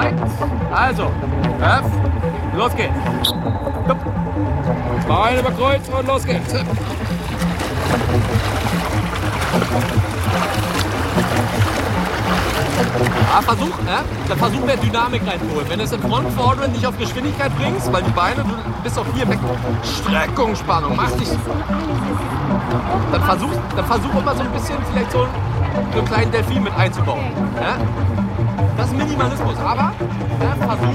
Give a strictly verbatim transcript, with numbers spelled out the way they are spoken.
Perfekt. Also, Öff, los geht's. Hup. Beine über Kreuz und los geht's. Ja, versuch, äh, dann versuch mehr Dynamik reinzuholen. Wenn du es im Front Forward nicht auf Geschwindigkeit bringst, weil die Beine, du bist auf hier weg. Streckung, Spannung, mach dich. Dann versuch, dann versuch immer so ein bisschen vielleicht so, so einen kleinen Delfin mit einzubauen. Ja? Das ist Minimalismus, aber ja, versuch